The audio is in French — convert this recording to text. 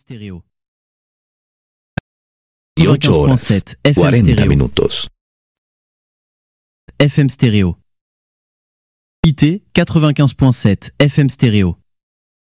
Stereo. 8 horas, 95.7 FM 40 Stereo. minutos. FM Stereo. IT 95.7 FM Stereo.